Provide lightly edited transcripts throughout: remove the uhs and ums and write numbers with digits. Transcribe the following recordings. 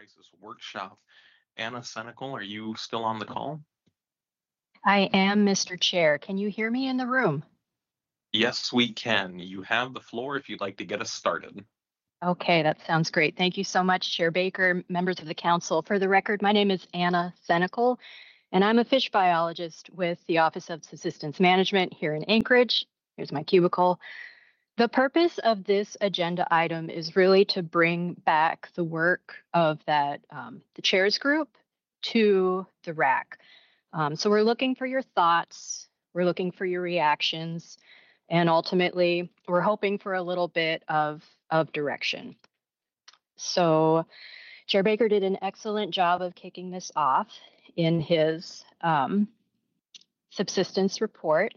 Crisis Workshop. Anna Senecal, are you still on the call? I am, Mr. Chair. Can you hear me in the room? Yes, we can. You have the floor if you'd like to get us started. Okay, that sounds great. Thank you so much, Chair Baker, members of the council. For the record, my name is Anna Senecal, and I'm a fish biologist with the Office of Subsistence Management here in Anchorage. Here's my cubicle. The purpose of this agenda item is really to bring back the work of the chairs group to the RAC. So we're looking for your thoughts, we're looking for your reactions, and ultimately we're hoping for a little bit of direction. So Chair Baker did an excellent job of kicking this off in his subsistence report.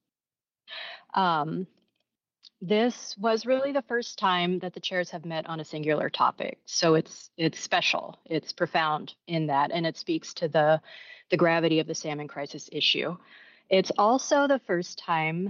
This was really the first time that the chairs have met on a singular topic. So it's special, it's profound in that, and it speaks to the gravity of the salmon crisis issue. It's also the first time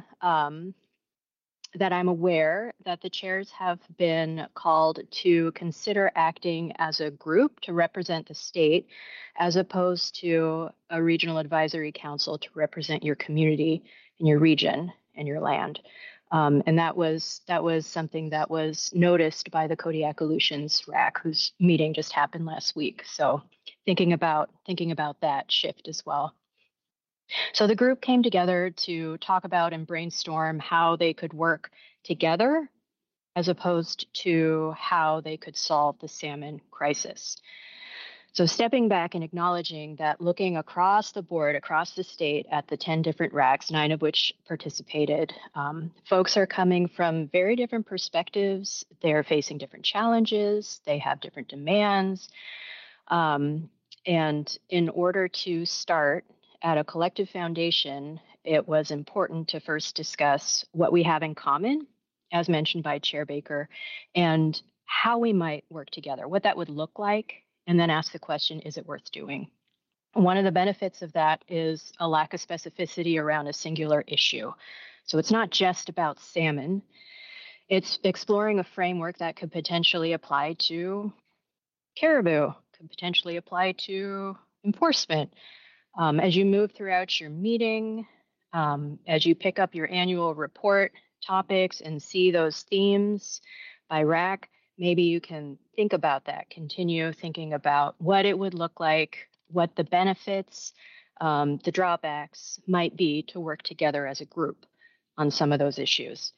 that I'm aware that the chairs have been called to consider acting as a group to represent the state, as opposed to a regional advisory council to represent your community and your region and your land. And that was something that was noticed by the Kodiak Aleutians RAC, whose meeting just happened last week. So thinking about that shift as well. So the group came together to talk about and brainstorm how they could work together as opposed to how they could solve the salmon crisis. So stepping back and acknowledging that, looking across the board, across the state at the 10 different RACs, 9 of which participated, folks are coming from very different perspectives. They're facing different challenges. They have different demands. And in order to start at a collective foundation, it was important to first discuss what we have in common, as mentioned by Chair Baker, and how we might work together, what that would look like, and then ask the question, is it worth doing? One of the benefits of that is a lack of specificity around a singular issue. So it's not just about salmon. It's exploring a framework that could potentially apply to caribou, could potentially apply to enforcement. As you move throughout your meeting, as you pick up your annual report topics and see those themes by RAC, maybe you can think about that, continue thinking about what it would look like, what the benefits, the drawbacks might be to work together as a group on some of those issues.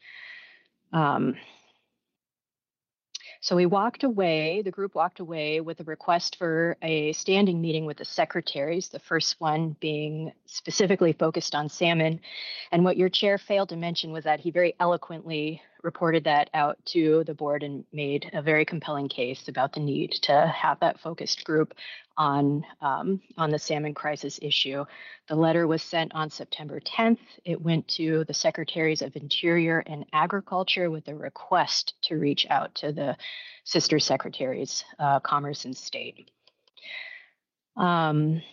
So the group walked away with a request for a standing meeting with the secretaries, the first one being specifically focused on salmon. And what your chair failed to mention was that he very eloquently reported that out to the board and made a very compelling case about the need to have that focused group on the salmon crisis issue. The letter was sent on September 10th. It went to the Secretaries of Interior and Agriculture with a request to reach out to the sister secretaries, Commerce and State. Let's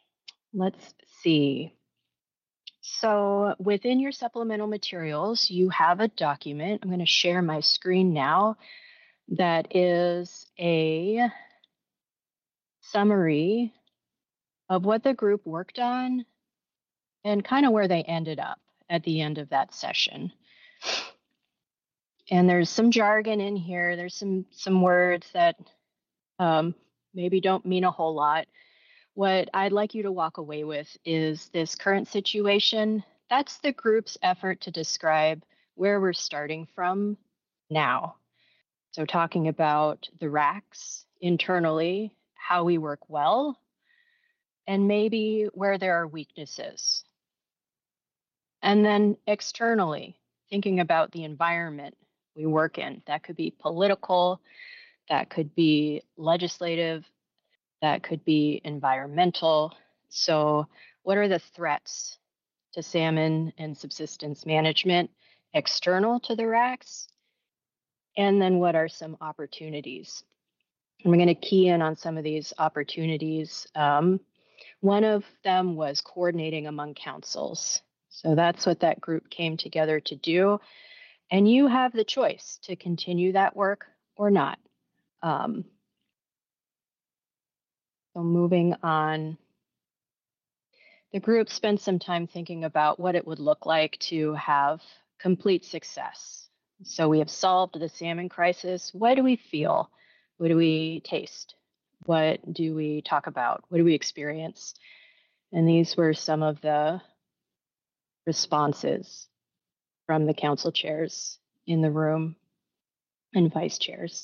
see. So within your supplemental materials, you have a document. I'm going to share my screen now. That is a summary of what the group worked on and kind of where they ended up at the end of that session. And there's some jargon in here. There's some words that maybe don't mean a whole lot. What I'd like you to walk away with is this current situation. That's the group's effort to describe where we're starting from now. So talking about the RACs internally, how we work well, and maybe where there are weaknesses. And then externally, thinking about the environment we work in. That could be political, that could be legislative, that could be environmental. So, what are the threats to salmon and subsistence management external to the RACs? And then, what are some opportunities? And we're going to key in on some of these opportunities. One of them was coordinating among councils. So, that's what that group came together to do. And you have the choice to continue that work or not. So moving on, the group spent some time thinking about what it would look like to have complete success. So we have solved the salmon crisis. What do we feel? What do we taste? What do we talk about? What do we experience? And these were some of the responses from the council chairs in the room and vice chairs.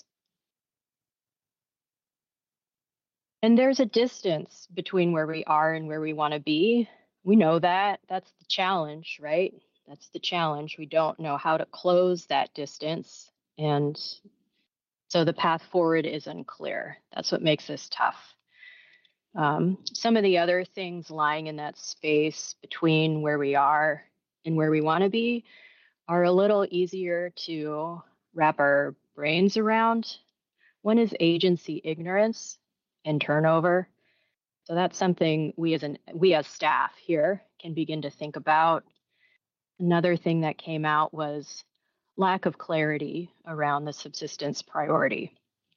And there's a distance between where we are and where we want to be. We know that. That's the challenge, right? That's the challenge. We don't know how to close that distance. And so the path forward is unclear. That's what makes this tough. Some of the other things lying in that space between where we are and where we want to be are a little easier to wrap our brains around. One is agency ignorance and turnover. So that's something we as staff here can begin to think about. Another thing that came out was lack of clarity around the subsistence priority.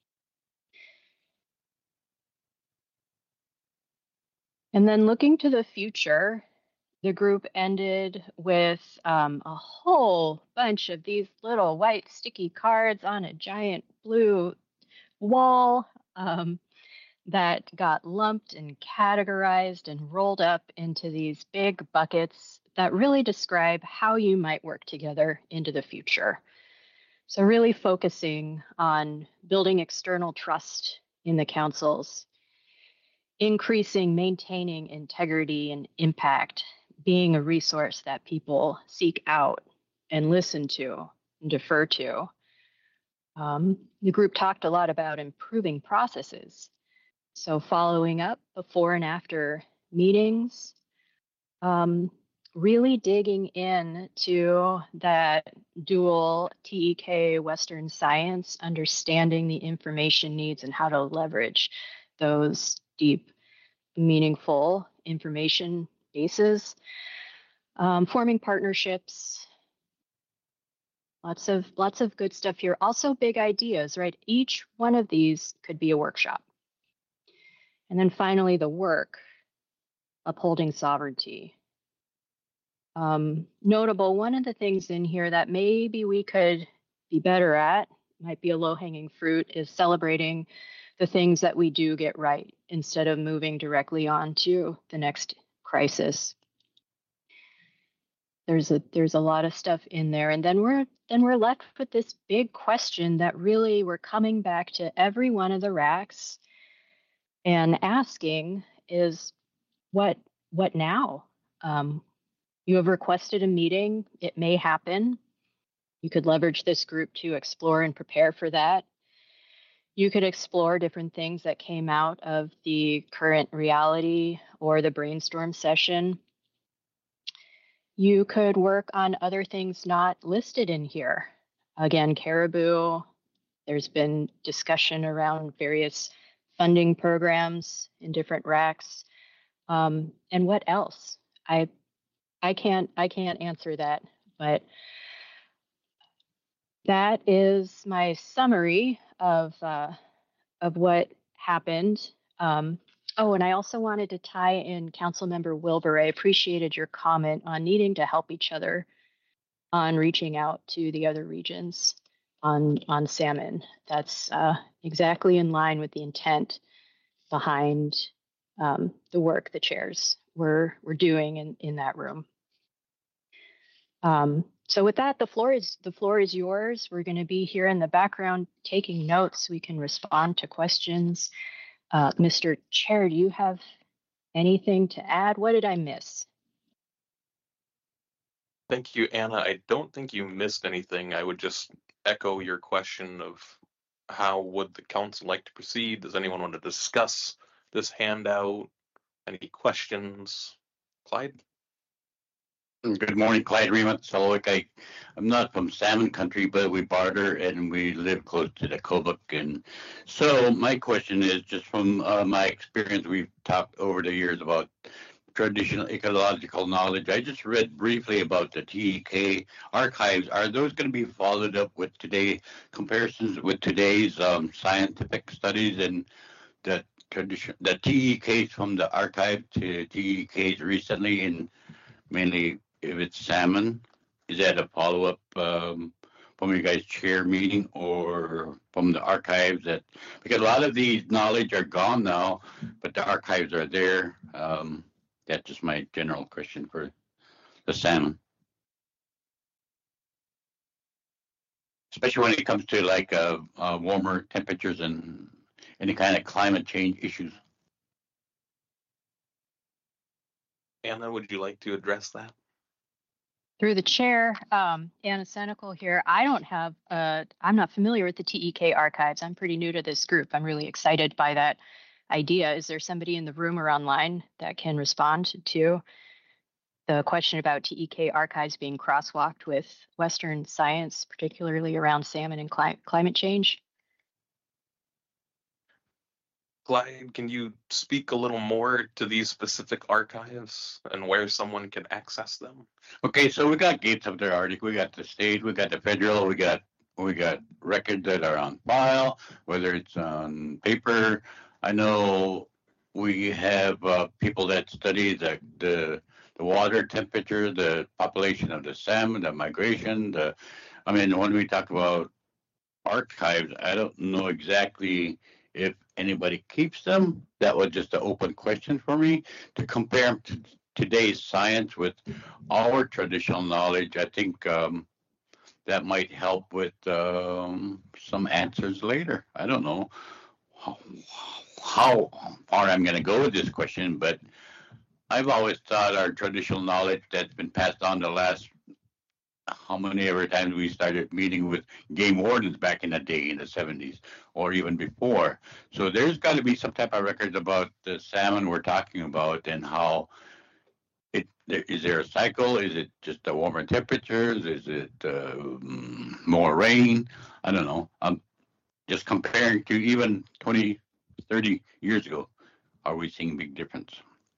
And then looking to the future, the group ended with a whole bunch of these little white sticky cards on a giant blue wall that got lumped and categorized and rolled up into these big buckets that really describe how you might work together into the future. So, really focusing on building external trust in the councils, increasing, maintaining integrity and impact, being a resource that people seek out and listen to and defer to. The group talked a lot about improving processes. So, following up before and after meetings, really digging into that dual TEK Western science, understanding the information needs and how to leverage those deep, meaningful information bases, forming partnerships. Lots of good stuff here. Also big ideas, right? Each one of these could be a workshop. And then finally, the work, upholding sovereignty. Notable, one of the things in here that maybe we could be better at, might be a low-hanging fruit, is celebrating the things that we do get right instead of moving directly on to the next crisis. There's a lot of stuff in there, and then we're left with this big question that really we're coming back to every one of the racks and asking is what now? You have requested a meeting. It may happen. You could leverage this group to explore and prepare for that. You could explore different things that came out of the current reality or the brainstorm session. You could work on other things not listed in here. Again, Caribou, there's been discussion around various funding programs in different racks. And what else? I can't answer that, but that is my summary of what happened. Oh, and I also wanted to tie in Councilmember Wilbur. I appreciated your comment on needing to help each other on reaching out to the other regions on salmon. That's exactly in line with the intent behind the work the chairs were doing in that room. So with that, the floor is yours. We're going to be here in the background taking notes. We can respond to questions. Mr. Chair, do you have anything to add? What did I miss? Thank you, Anna. I don't think you missed anything. I would just echo your question of how would the council like to proceed? Does anyone want to discuss this handout? Any questions? Clyde? Good morning, Clyde Remus. I'm not from salmon country, but we barter and we live close to the Kobuk. And so my question is just from my experience, we've talked over the years about traditional ecological knowledge. I just read briefly about the TEK archives. Are those going to be followed up with comparisons with today's scientific studies and that tradition, the TEKs from the archive to TEKs recently, and mainly if it's salmon, is that a follow-up from your guys' chair meeting or from the archives? That because a lot of these knowledge are gone now, but the archives are there. That's just my general question for the salmon, especially when it comes to like warmer temperatures and any kind of climate change issues. Anna, would you like to address that? Through the chair, Anna Senecal here. I'm not familiar with the TEK archives. I'm pretty new to this group. I'm really excited by that idea. Is there somebody in the room or online that can respond to the question about TEK archives being crosswalked with Western science, particularly around salmon and climate change? Clyde, can you speak a little more to these specific archives and where someone can access them? Okay, so we got Gates of the Arctic, we got the state, we got the federal, we got records that are on file, whether it's on paper. I know we have people that study the water temperature, the population of the salmon, the migration. When we talk about archives, I don't know exactly if anybody keeps them. That was just an open question for me to compare to today's science with our traditional knowledge. I think that might help with some answers later. I don't know how far I'm going to go with this question, but I've always thought our traditional knowledge that's been passed on the last how many ever times we started meeting with game wardens back in the day in the 70s or even before. So there's got to be some type of records about the salmon we're talking about and how is there a cycle? Is it just the warmer temperatures? Is it more rain? I don't know. I'm just comparing to even 20, 30 years ago. Are we seeing a big difference?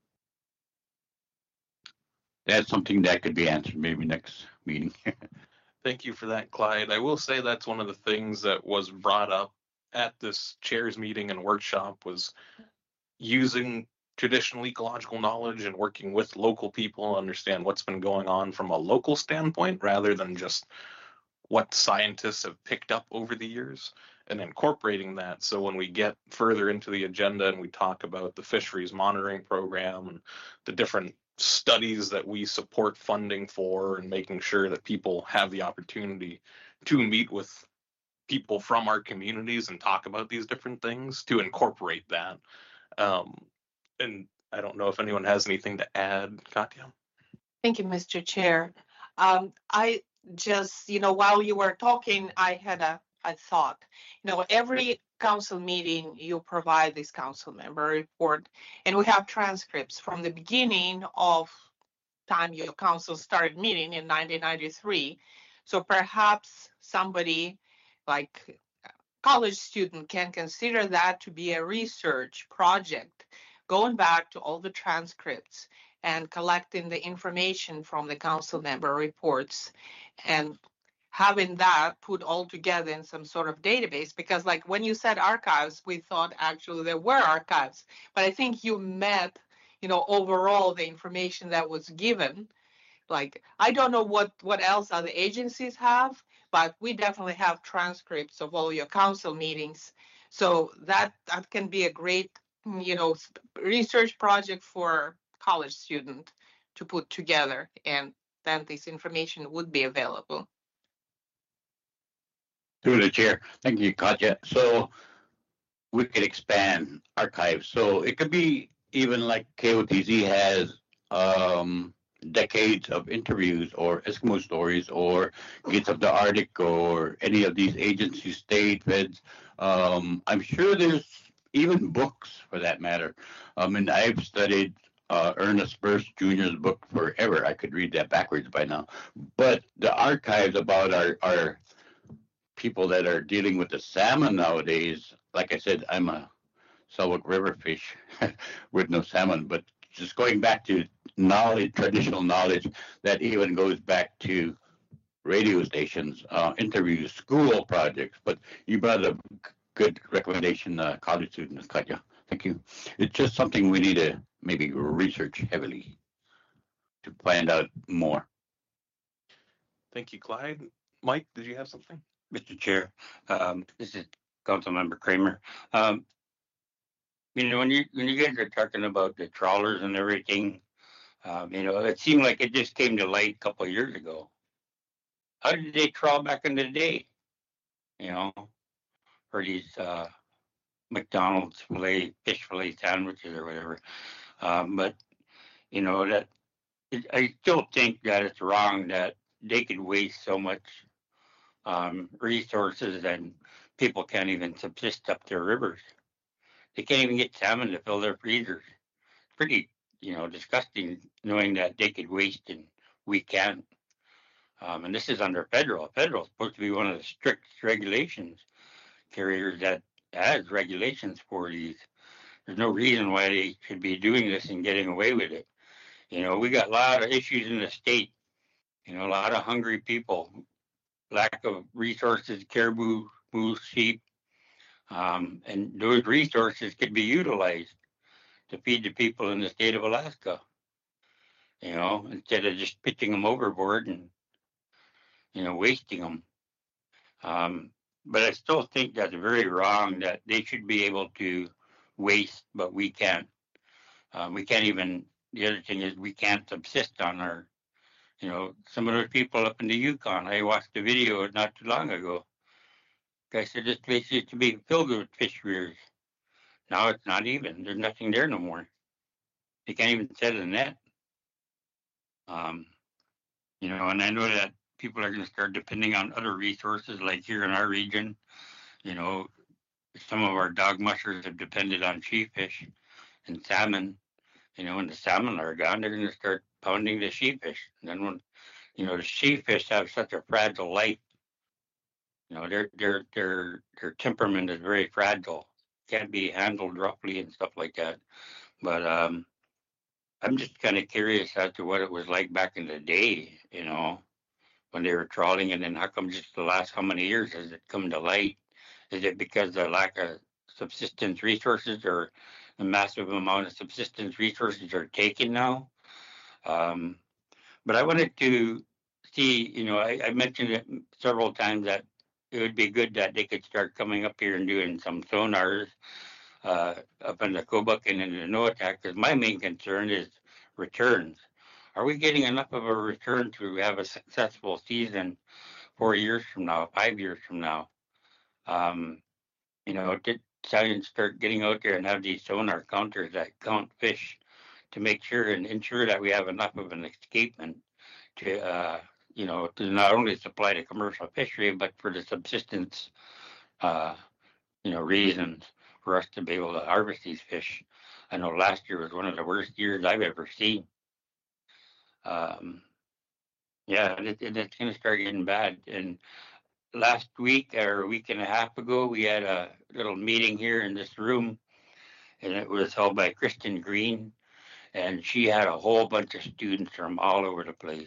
That's something that could be answered maybe next meeting. Thank you for that, Clyde. I will say that's one of the things that was brought up at this chairs meeting and workshop was using traditional ecological knowledge and working with local people to understand what's been going on from a local standpoint rather than just what scientists have picked up over the years and incorporating that. So when we get further into the agenda and we talk about the fisheries monitoring program and the different studies that we support funding for and making sure that people have the opportunity to meet with people from our communities and talk about these different things, to incorporate that. And I don't know if anyone has anything to add, Katya. Thank you, Mr. Chair. I just, while you were talking, I had a thought. Every council meeting, you provide this council member report, and we have transcripts from the beginning of time your council started meeting in 1993. So perhaps somebody like a college student can consider that to be a research project, going back to all the transcripts and collecting the information from the council member reports and having that put all together in some sort of database. Because like when you said archives, we thought actually there were archives, but I think you met, overall the information that was given. Like, I don't know what else other agencies have, but we definitely have transcripts of all your council meetings. So that can be a great, research project for college student to put together, and then this information would be available. Through the chair. Thank you, Katya. So we could expand archives. So it could be even like KOTZ has decades of interviews or Eskimo stories or Gates of the Arctic or any of these agencies, state, feds. I'm sure there's even books for that matter. And I've studied Ernest Burst Jr.'s book forever. I could read that backwards by now. But the archives about our people that are dealing with the salmon nowadays, like I said, I'm a Selkirk River fish with no salmon, but just going back to knowledge, traditional knowledge that even goes back to radio stations, interviews, school projects. But you brought a good recommendation, college students, Katya. Thank you. It's just something we need to maybe research heavily to find out more. Thank you, Clyde. Mike, did you have something? Mr. Chair, this is Councilmember Kramer. You know, when you guys are talking about the trawlers and everything, you know, it seemed like it just came to light a couple of years ago. How did they trawl back in the day? You know, for these McDonald's fish fillet sandwiches or whatever. But you know that I still think that it's wrong that they could waste so much resources and people can't even subsist up their rivers. They can't even get salmon to fill their freezers. It's pretty, you know, disgusting knowing that they could waste and we can't. And this is under federal. Federal is supposed to be one of the strict regulations carriers that has regulations for these. There's no reason why they should be doing this and getting away with it. You know, we got a lot of issues in the state. You know, a lot of hungry people, lack of resources, caribou, moose, sheep, and those resources could be utilized to feed the people in the state of Alaska. You know, instead of just pitching them overboard and, you know, wasting them. But I still think that's very wrong that they should be able to waste, but we can't. We can't even, the other thing is we can't subsist on our, you know, some of those people up in the Yukon. I watched a video not too long ago. Guy said this place used to be filled with fish weirs. Now it's not even. There's nothing there no more. They can't even set a net. You know, and I know that people are going to start depending on other resources, like here in our region. You know, some of our dog mushers have depended on sheepfish and salmon. You know, when the salmon are gone, they're going to start pounding the sheepfish. And then when, you know, the sheepfish have such a fragile life. You know, their temperament is very fragile. Can't be handled roughly and stuff like that. But I'm just kind of curious as to what it was like back in the day, you know, when they were trawling, and then how come just the last how many years has it come to light? Is it because the lack of subsistence resources or a massive amount of subsistence resources are taken now? But I wanted to see, you know, I mentioned it several times that it would be good that they could start coming up here and doing some sonars up in the Kobuk and in the Noatak, because my main concern is returns. Are we getting enough of a return to have a successful season 4 years from now, 5 years from now? You know, did science start getting out there and have these sonar counters that count fish to make sure and ensure that we have enough of an escapement to, you know, to not only supply the commercial fishery, but for the subsistence, you know, reasons for us to be able to harvest these fish. I know last year was one of the worst years I've ever seen. Yeah, it's going to start getting bad. And last week or a week and a half ago, we had a little meeting here in this room, and it was held by Kristen Green, and she had a whole bunch of students from all over the place.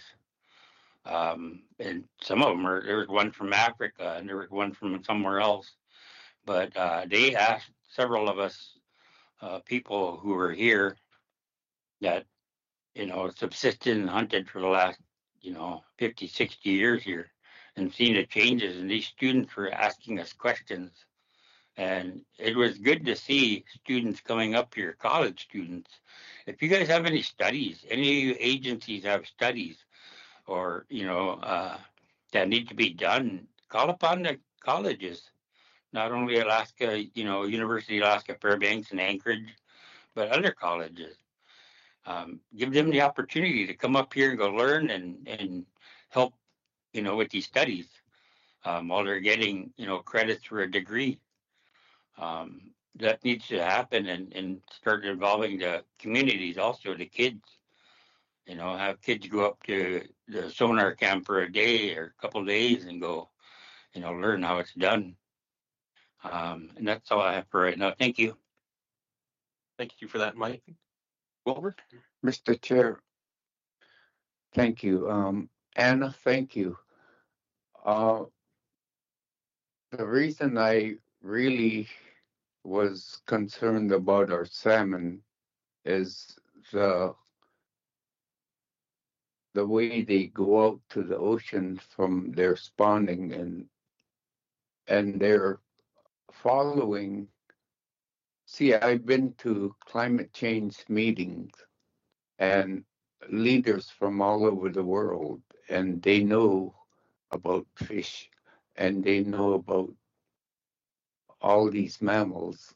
And some of them there was one from Africa and there was one from somewhere else. But they asked several of us people who were here that, you know, subsisted and hunted for the last, you know, 50, 60 years here and seen the changes. And these students were asking us questions. And it was good to see students coming up here, college students. If you guys have any studies, any agencies have studies or, you know, that need to be done, call upon the colleges, not only Alaska, you know, University of Alaska Fairbanks and Anchorage, but other colleges. Give them the opportunity to come up here and go learn and help, you know, with these studies while they're getting, you know, credits for a degree. That needs to happen and start involving the communities, also the kids. You know, have kids go up to the sonar camp for a day or a couple of days and go, you know, learn how it's done. And that's all I have for right now. Thank you. Thank you for that, Mike. Wilbur? Mr. Chair, thank you. Anna, thank you. The reason I really was concerned about our salmon is the way they go out to the ocean from their spawning, and they're following. See, I've been to climate change meetings and leaders from all over the world, and they know about fish and they know about all these mammals.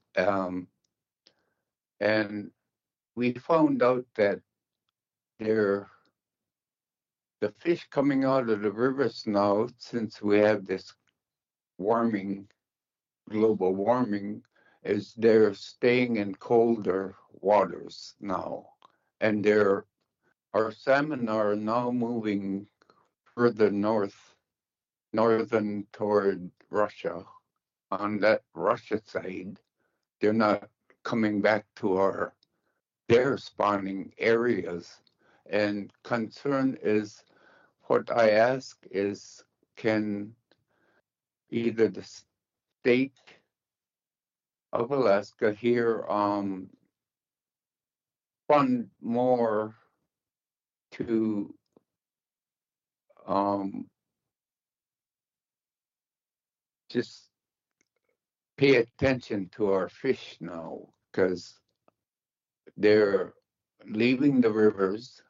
And we found out that they're the fish coming out of the rivers now, since we have this warming, global warming, is they're staying in colder waters now. And our salmon are now moving further northern toward Russia. On that Russia side, they're not coming back to their spawning areas. And concern is, what I ask is, can either the state of Alaska here fund more to just pay attention to our fish now, because they're leaving the rivers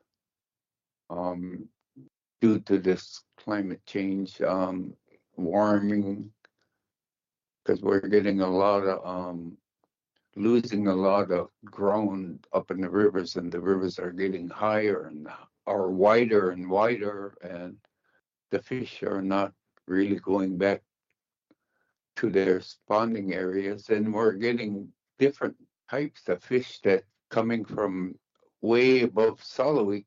due to this climate change, warming, because we're getting a lot of losing a lot of ground up in the rivers, and the rivers are getting higher and are wider and wider, and the fish are not really going back to their spawning areas, and we're getting different types of fish that coming from way above Solowik.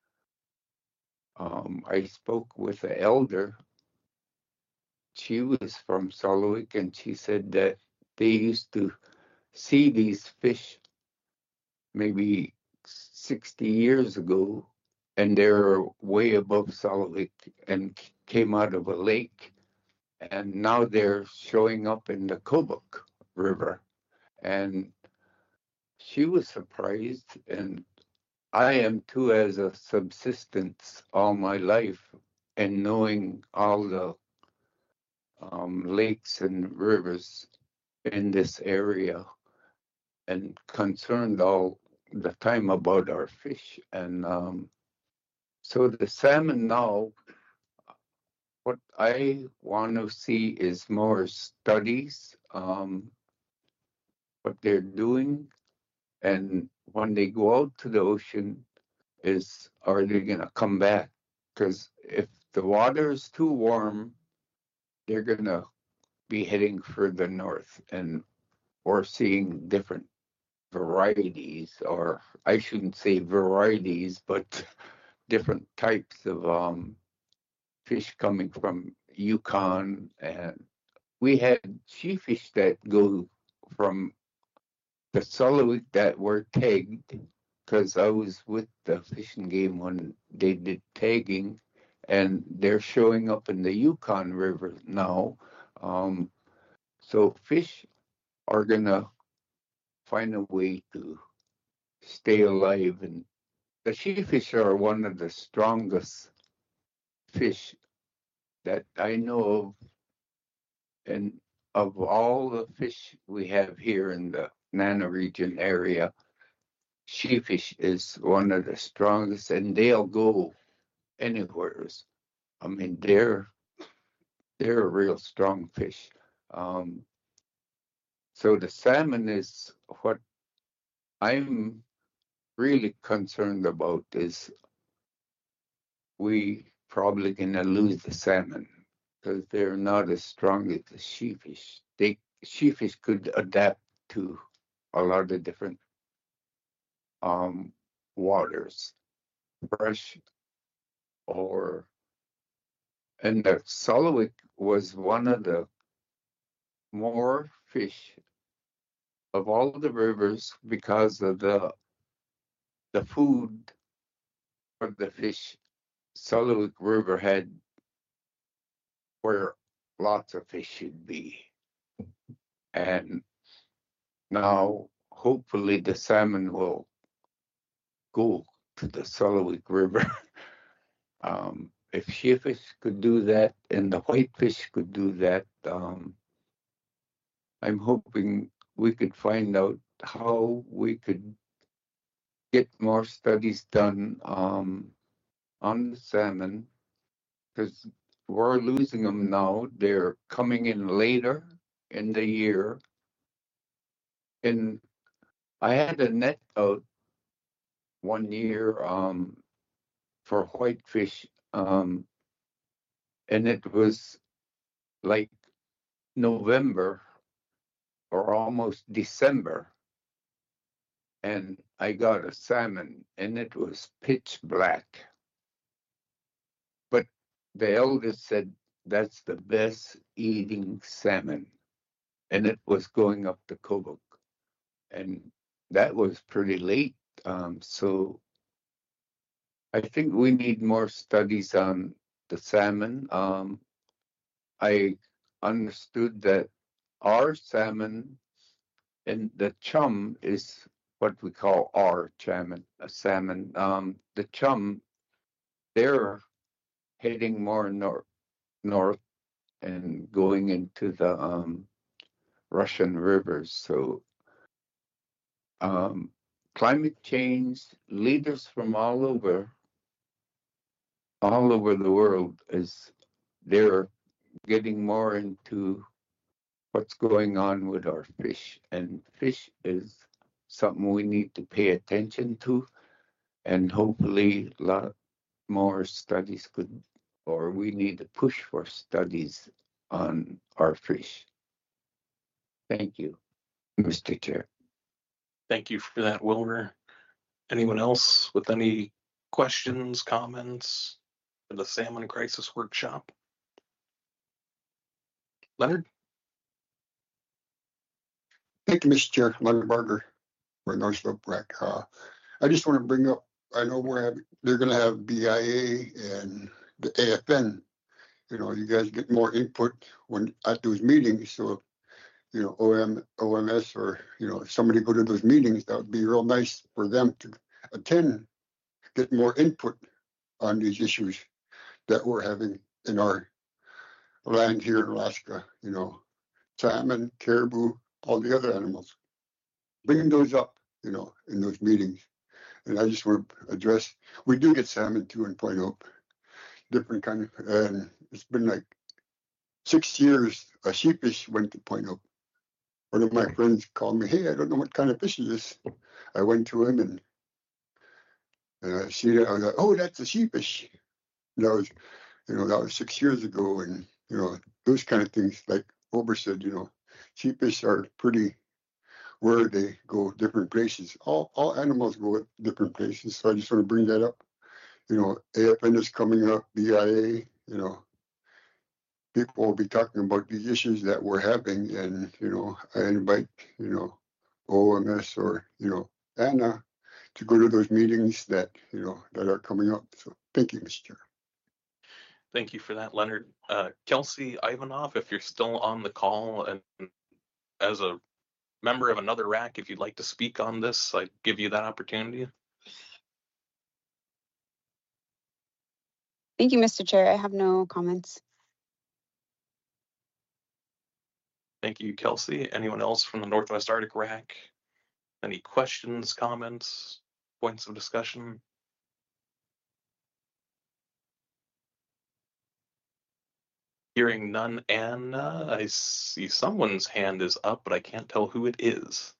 I spoke with an elder. She was from Solowik, and she said that they used to see these fish maybe 60 years ago, and they're way above Solowik and came out of a lake. And now they're showing up in the Kobuk River. And she was surprised, and I am too, as a subsistence all my life, and knowing all the lakes and rivers in this area, and concerned all the time about our fish. And so the salmon now, what I want to see is more studies, what they're doing, and when they go out to the ocean, are they going to come back? Because if the water is too warm, they're going to be heading further north, and we're seeing different varieties, or I shouldn't say varieties, but different types of fish coming from Yukon. And we had sheefish that go from the Solowik that were tagged, because I was with the Fish and Game when they did tagging, and they're showing up in the Yukon River now. So fish are gonna find a way to stay alive, and the sheefish are one of the strongest fish that I know of, and of all the fish we have here in the Nana region area, sheefish is one of the strongest, and they'll go anywhere. I mean, they're a real strong fish. So the salmon is what I'm really concerned about. Is we probably gonna lose the salmon because they're not as strong as the sheefish. Sheefish could adapt to a lot of different waters, fresh or. And the Solowik was one of the more fish of all the rivers, because of the food for the fish. Solowik River had where lots of fish should be. And Now, hopefully the salmon will go to the Selawik River. If shearfish could do that and the whitefish could do that, I'm hoping we could find out how we could get more studies done on the salmon, because we're losing them now. They're coming in later in the year. And I had a net out one year for whitefish, and it was like November or almost December, and I got a salmon, and it was pitch black. But the eldest said that's the best eating salmon, and it was going up the Kobuk, and that was pretty late. So I think we need more studies on the salmon. I understood that our salmon and the chum is what we call our salmon. The chum, they're heading more north and going into the Russian rivers. So climate change, leaders from all over the world, they're getting more into what's going on with our fish. And fish is something we need to pay attention to. And hopefully a lot more studies or we need to push for studies on our fish. Thank you, Mr. Chair. Thank you for that, Wilmer. Anyone else with any questions, comments for the Salmon Crisis Workshop? Leonard? Thank you, Mr. Chair. Leonard Barger for North Slope Rec. I just want to bring up, I know they're going to have BIA and the AFN. You know, you guys get more input at those meetings. So, you know, OMS or, you know, if somebody go to those meetings, that would be real nice for them to attend, get more input on these issues that we're having in our land here in Alaska, you know, salmon, caribou, all the other animals. Bring those up, you know, in those meetings. And I just want to address, we do get salmon too in Point Hope, different kind of, and it's been like 6 years, a sheepfish went to Point Hope. One of my friends called me, hey, I don't know what kind of fish it is. I went to him and I see it, I was like, oh, that's a sheepfish. That was, you know, that was 6 years ago. And, you know, those kind of things, like Ober said, you know, sheepfish are pretty, where they go different places. All animals go at different places. So I just want to bring that up. You know, AFN is coming up, BIA, you know, people will be talking about these issues that we're having. And, you know, I invite, you know, OMS or, you know, Anna to go to those meetings that, you know, that are coming up. So thank you, Mr. Chair. Thank you for that, Leonard. Kelsey Ivanov, if you're still on the call and as a member of another RAC, if you'd like to speak on this, I'd give you that opportunity. Thank you, Mr. Chair. I have no comments. Thank you, Kelsey. Anyone else from the Northwest Arctic RAC? Any questions, comments, points of discussion? Hearing none. Anna, I see someone's hand is up, but I can't tell who it is.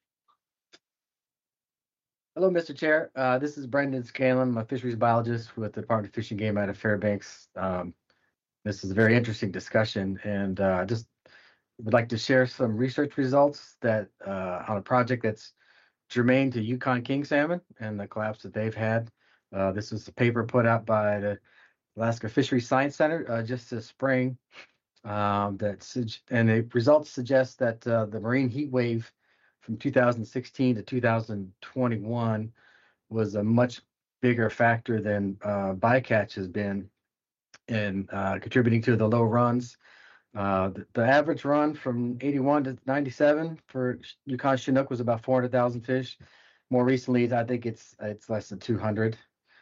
Hello, Mr. Chair. This is Brendan Scanlon, a fisheries biologist with the Department of Fish and Game out of Fairbanks. This is a very interesting discussion, and just would like to share some research results that on a project that's germane to Yukon king salmon and the collapse that they've had. This was a paper put out by the Alaska Fisheries Science Center just this spring. And the results suggest that the marine heat wave from 2016 to 2021 was a much bigger factor than bycatch has been in contributing to the low runs. The average run from 81 to 97 for Yukon Chinook was about 400,000 fish. More recently, I think it's less than 200.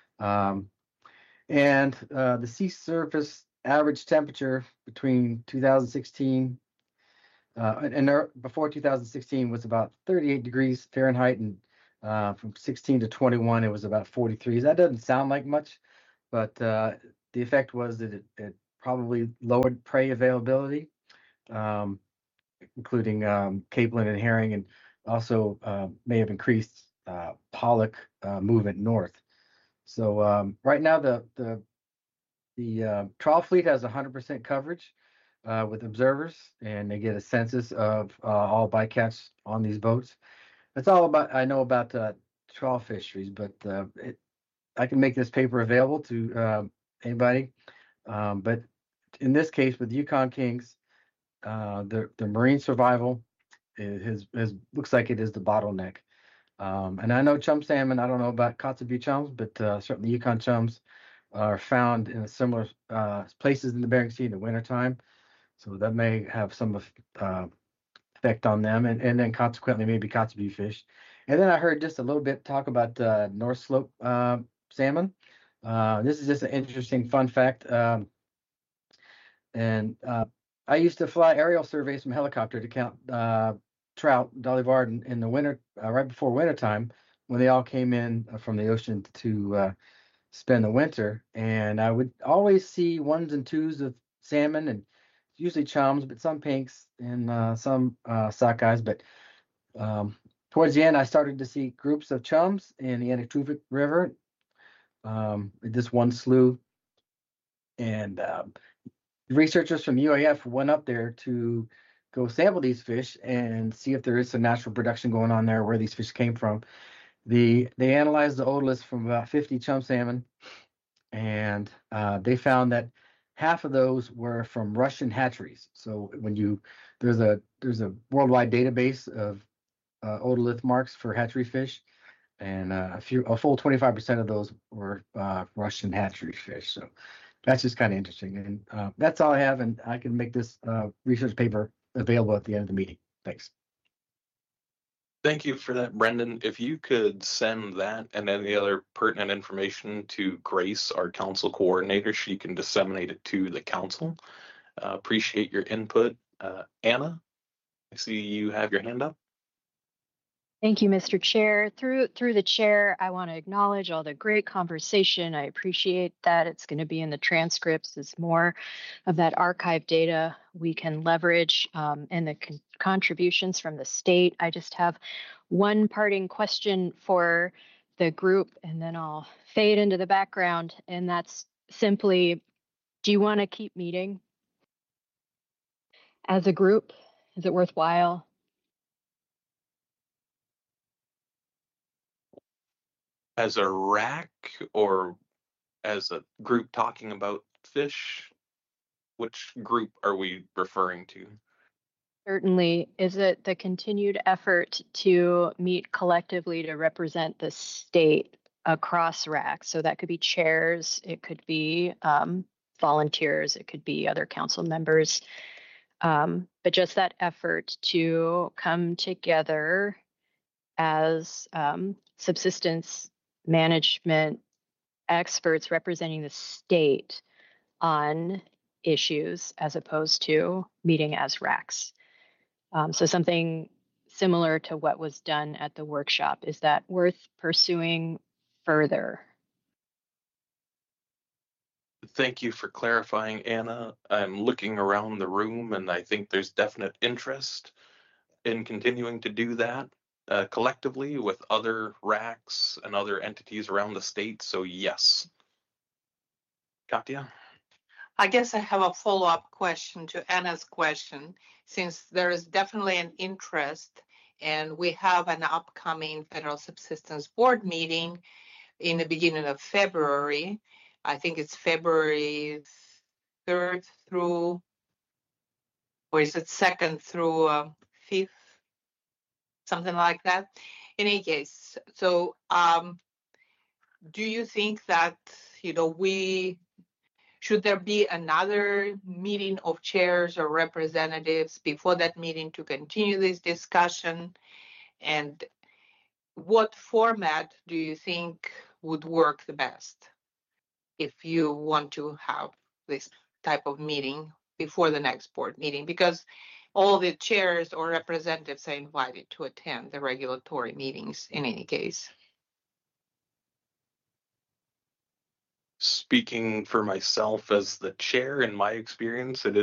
And the sea surface average temperature between 2016 before 2016 was about 38 degrees Fahrenheit, and from 16 to 21 it was about 43. That doesn't sound like much, but the effect was that it probably lowered prey availability, including capelin and herring, and also may have increased pollock movement north. So right now the trawl fleet has 100% coverage with observers, and they get a census of all bycatch on these boats. That's all I know about trawl fisheries, but I can make this paper available to anybody. But in this case, with Yukon Kings, the marine survival looks like it is the bottleneck. And I know chum salmon. I don't know about Kotzebue chums, but certainly Yukon chums are found in similar places in the Bering Sea in the wintertime. So that may have some effect on them, and then consequently maybe Kotzebue fish. And then I heard just a little bit talk about North Slope salmon. This is just an interesting fun fact. And I used to fly aerial surveys from helicopter to count trout, Dolly Varden, in the winter, right before wintertime, when they all came in from the ocean to spend the winter. And I would always see ones and twos of salmon, and usually chums, but some pinks and some sockeyes. But towards the end, I started to see groups of chums in the Anaktuvuk River, this one slough. And researchers from UAF went up there to go sample these fish and see if there is some natural production going on there, where these fish came from. They analyzed the otoliths from about 50 chum salmon, and they found that half of those were from Russian hatcheries. So there's a worldwide database of otolith marks for hatchery fish, and a full 25% of those were Russian hatchery fish. So that's just kind of interesting. And that's all I have, and I can make this research paper available at the end of the meeting. Thanks. Thank you for that, Brendan. If you could send that and any other pertinent information to Grace, our council coordinator, she can disseminate it to the council. Appreciate your input. Anna, I see you have your hand up. Thank you, Mr. Chair. Through the chair, I want to acknowledge all the great conversation. I appreciate that. It's going to be in the transcripts. It's more of that archive data we can leverage, and the contributions from the state. I just have one parting question for the group, and then I'll fade into the background. And that's simply, do you want to keep meeting as a group? Is it worthwhile? As a rack or as a group talking about fish? Which group are we referring to? Certainly. Is it the continued effort to meet collectively to represent the state across RAC? So that could be chairs, it could be volunteers, it could be other council members. But just that effort to come together as subsistence management experts representing the state on issues as opposed to meeting as RACs. So something similar to what was done at the workshop. Is that worth pursuing further? Thank you for clarifying, Anna. I'm looking around the room and I think there's definite interest in continuing to do that collectively with other RACs and other entities around the state. So yes. Katya? I guess I have a follow-up question to Anna's question, since there is definitely an interest and we have an upcoming Federal Subsistence Board meeting in the beginning of February. I think it's February 3rd through, or is it 2nd through 5th? Something like that. In any case, so do you think that, we should there be another meeting of chairs or representatives before that meeting to continue this discussion? And what format do you think would work the best if you want to have this type of meeting before the next board meeting? Because all the chairs or representatives are invited to attend the regulatory meetings in any case. Speaking for myself as the chair, in my experience, it